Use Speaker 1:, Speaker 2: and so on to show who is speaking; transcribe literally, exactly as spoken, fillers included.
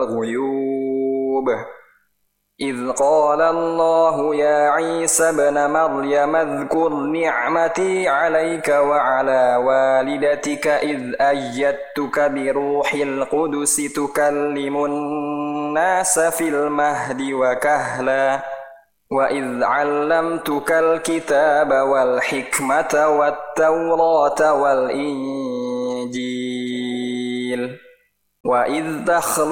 Speaker 1: الغيوب إذ قال الله يا عيسى ابن مريم اذكر نعمتي عليك وعلى والدتك إذ أيدتك بروح القدس تكلم الناس في المهد وكهلا وإذ علمتك الكتاب والحكمة والتوراة والإنجيل وإذ تخلق